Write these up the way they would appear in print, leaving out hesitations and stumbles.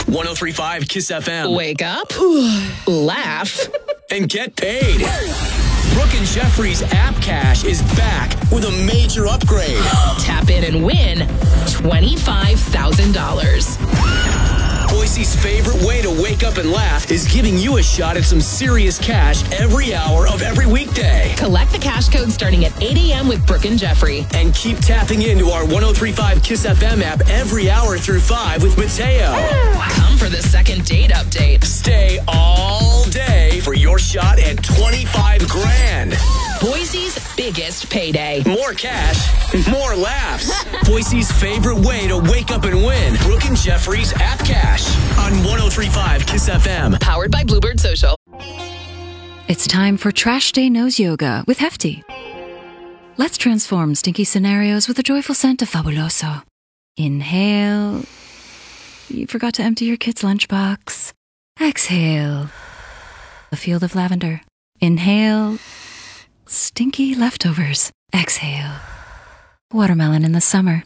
103.5 KISS FM. Wake up, laugh, and get paid. Brooke and Jeffrey's App Cash is back with a major upgrade. Tap in and win $25,000. Boise's favorite way to wake up and laugh is giving you a shot at some serious cash every hour of every weekday. Collect the cash code starting at 8 a.m. with Brooke and Jeffrey. And keep tapping into our 103.5 KISS FM app every hour through 5 with Mateo. Come for the second date update. Stay all day for your shot at 25 grand. Boise's biggest payday. More cash, more laughs. Boise's favorite way to wake up and win. Brooke and Jeffrey's App Cash on 103.5 KISS FM. Powered by Bluebird Social. It's time for Trash Day Nose Yoga with Hefty. Let's transform stinky scenarios with a joyful scent of Fabuloso. Inhale. You forgot to empty your kid's lunchbox. Exhale. A field of lavender. Inhale. Stinky leftovers. Exhale. Watermelon in the summer.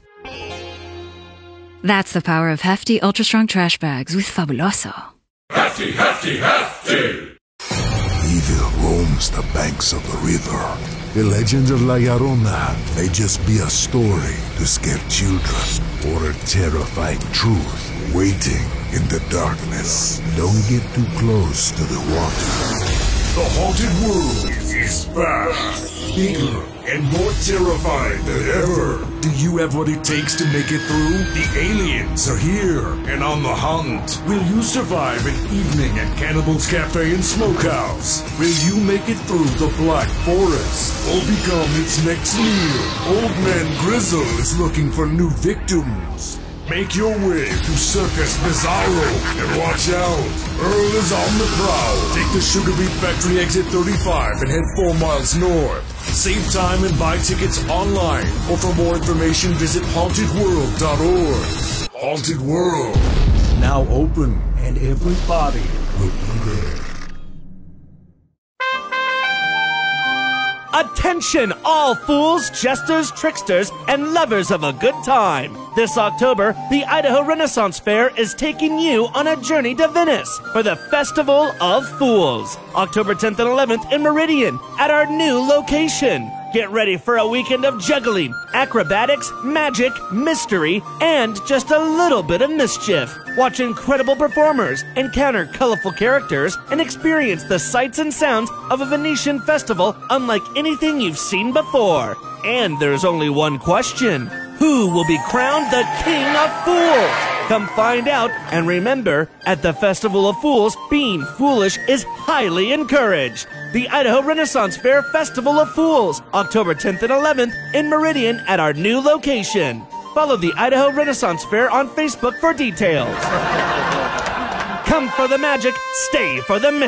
That's the power of Hefty Ultra Strong Trash Bags with Fabuloso. Hefty, Hefty, Hefty! Evil roams the banks of the river. The legend of La Llorona may just be a story to scare children or a terrifying truth waiting in the darkness. Don't get too close to the water. The haunted world is back. Bigger and more terrifying than ever. Do you have what it takes to make it through? The aliens are here and on the hunt. Will you survive an evening at Cannibal's Cafe and Smokehouse? Will you make it through the Black Forest or become its next meal? Old Man Grizzle is looking for new victims. Make your way to Circus Bizarro and watch out. Earl is on the prowl. Take the Sugar Beet Factory exit 35 and head 4 miles north. Save time and buy tickets online. Or for more information, visit hauntedworld.org. Haunted World. Now open and everybody will be there. Attention, all fools, jesters, tricksters, and lovers of a good time. This October, the Idaho Renaissance Fair is taking you on a journey to Venice for the Festival of Fools. October 10th and 11th in Meridian at our new location. Get ready for a weekend of juggling, acrobatics, magic, mystery, and just a little bit of mischief. Watch incredible performers, encounter colorful characters, and experience the sights and sounds of a Venetian festival unlike anything you've seen before. And there's only one question. Who will be crowned the King of Fools? Come find out, and remember, at the Festival of Fools, being foolish is highly encouraged. The Idaho Renaissance Fair Festival of Fools, October 10th and 11th in Meridian at our new location. Follow the Idaho Renaissance Fair on Facebook for details. Come for the magic, stay for the mystery.